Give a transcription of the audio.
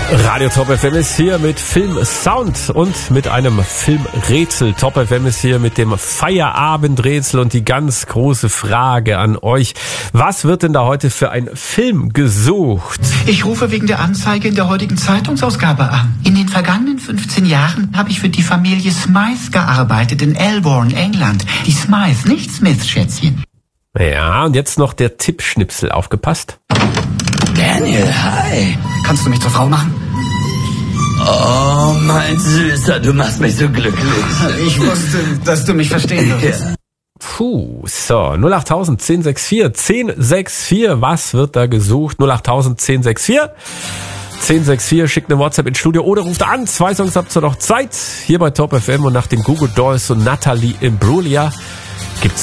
Radio Top FM ist hier mit Film-Sound und mit einem Filmrätsel. Top FM ist hier mit dem Feierabendrätsel und die ganz große Frage an euch. Was wird denn da heute für ein Film gesucht? Ich rufe wegen der Anzeige in der heutigen Zeitungsausgabe an. In den vergangenen 15 Jahren habe ich für die Familie Smythe gearbeitet in Elborn, England. Die Smythe, nicht Smith, Schätzchen. Ja, und jetzt noch der Tippschnipsel. Aufgepasst? Daniel, hi. Kannst du mich zur Frau machen? Oh, mein Süßer, du machst mich so glücklich. Ich wusste, dass du mich verstehen würdest. Ja. Puh, so, 08000 1064 1064, was wird da gesucht? 08000 1064 1064, schickt eine WhatsApp ins Studio oder ruft an, 2 Songs habt ihr noch Zeit, hier bei Top FM und nach den Google Dolls und Natalie Imbruglia